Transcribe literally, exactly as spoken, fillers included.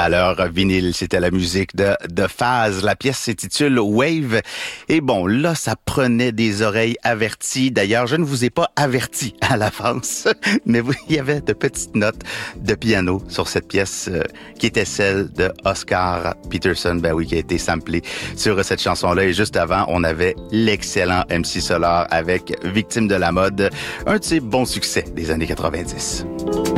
à l'heure vinyle, c'était la musique de, de Phase. La pièce s'intitule Wave. Et bon, là, ça prenait des oreilles averties. D'ailleurs, je ne vous ai pas averti à l'avance, mais il y avait de petites notes de piano sur cette pièce euh, qui était celle de Oscar Peterson, ben oui, qui a été samplée sur cette chanson-là. Et juste avant, on avait l'excellent M C Solar avec Victime de la mode, un de ses bons succès des années quatre-vingt-dix.